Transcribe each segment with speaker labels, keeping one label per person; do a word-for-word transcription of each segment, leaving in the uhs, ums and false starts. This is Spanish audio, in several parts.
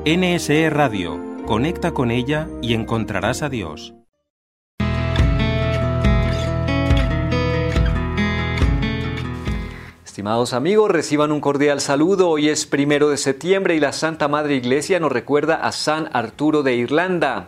Speaker 1: N S E Radio. Conecta con ella y encontrarás a Dios.
Speaker 2: Estimados amigos, reciban un cordial saludo. Hoy es primero de septiembre y la Santa Madre Iglesia nos recuerda a San Arturo de Irlanda.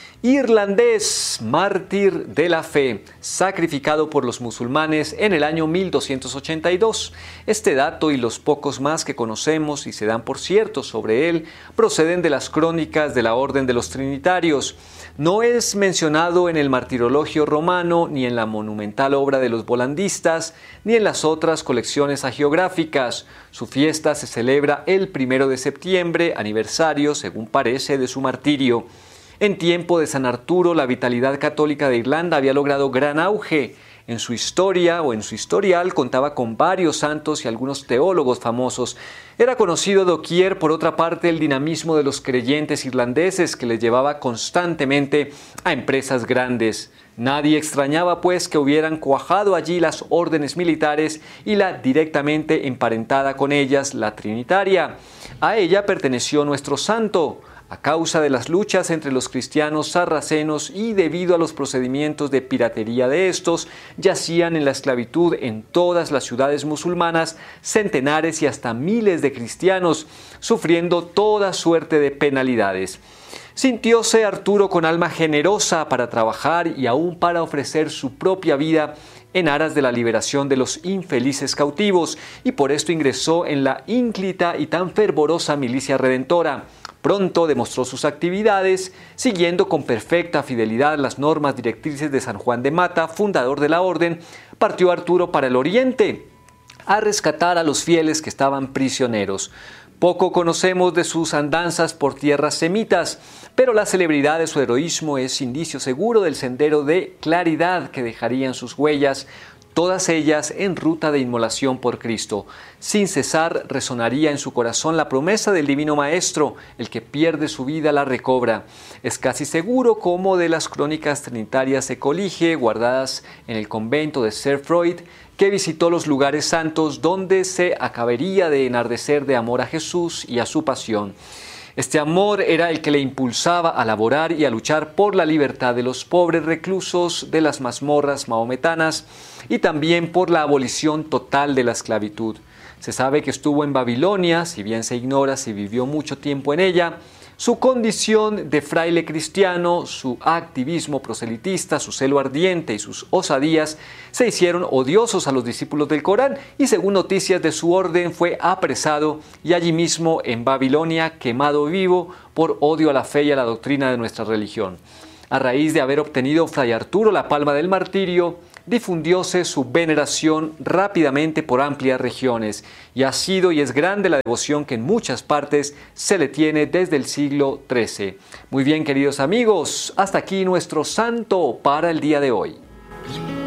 Speaker 2: Irlandés, mártir de la fe, sacrificado por los musulmanes en el año mil doscientos ochenta y dos. Este dato y los pocos más que conocemos y se dan por ciertos sobre él proceden de las crónicas de la Orden de los Trinitarios. No es mencionado en el Martirologio romano, ni en la monumental obra de los volandistas, ni en las otras colecciones hagiográficas. Su fiesta se celebra el primero de septiembre, aniversario, según parece, de su martirio. En tiempo de San Arturo, la vitalidad católica de Irlanda había logrado gran auge. En su historia o en su historial contaba con varios santos y algunos teólogos famosos. Era conocido doquier, por otra parte, el dinamismo de los creyentes irlandeses que les llevaba constantemente a empresas grandes. Nadie extrañaba, pues, que hubieran cuajado allí las órdenes militares y la directamente emparentada con ellas, la Trinitaria. A ella perteneció nuestro santo. A causa de las luchas entre los cristianos sarracenos y debido a los procedimientos de piratería de estos, yacían en la esclavitud en todas las ciudades musulmanas centenares y hasta miles de cristianos, sufriendo toda suerte de penalidades. Sintióse Arturo con alma generosa para trabajar y aún para ofrecer su propia vida en aras de la liberación de los infelices cautivos, y por esto ingresó en la ínclita y tan fervorosa milicia redentora. Pronto demostró sus actividades, siguiendo con perfecta fidelidad las normas directrices de San Juan de Mata, fundador de la orden. Partió Arturo para el oriente, a rescatar a los fieles que estaban prisioneros. Poco conocemos de sus andanzas por tierras semitas, pero la celebridad de su heroísmo es indicio seguro del sendero de claridad que dejarían sus huellas, todas ellas en ruta de inmolación por Cristo. Sin cesar resonaría en su corazón la promesa del Divino Maestro: el que pierde su vida la recobra. Es casi seguro, como de las crónicas trinitarias se colige, guardadas en el convento de Ser Freud, que visitó los lugares santos donde se acabaría de enardecer de amor a Jesús y a su pasión. Este amor era el que le impulsaba a laborar y a luchar por la libertad de los pobres reclusos de las mazmorras mahometanas y también por la abolición total de la esclavitud. Se sabe que estuvo en Babilonia, si bien se ignora si vivió mucho tiempo en ella. Su condición de fraile cristiano, su activismo proselitista, su celo ardiente y sus osadías se hicieron odiosos a los discípulos del Corán, y según noticias de su orden fue apresado y allí mismo en Babilonia quemado vivo por odio a la fe y a la doctrina de nuestra religión. A raíz de haber obtenido Fray Arturo la palma del martirio, difundióse su veneración rápidamente por amplias regiones, y ha sido y es grande la devoción que en muchas partes se le tiene desde el siglo trece. Muy bien, queridos amigos, hasta aquí nuestro santo para el día de hoy.